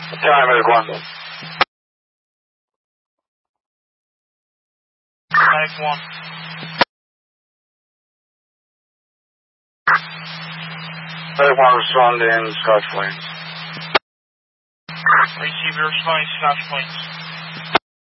Time is 1. Mag 1. Mag 1 respond in Scotch Plains. Receiver responding Scotch Plains.